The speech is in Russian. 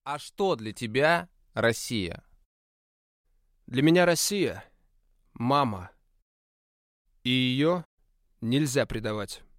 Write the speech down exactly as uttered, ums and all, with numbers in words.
А что для тебя Россия? Для меня Россия — мама. И ее нельзя предавать.